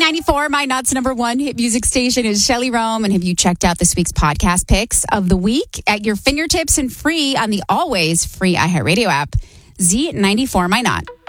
Z94, my Nuts #1 hit music station is Shelley Rome. And have you checked out this week's podcast picks of the week at your fingertips and free on the always free iHeartRadio app? Z94, my Not.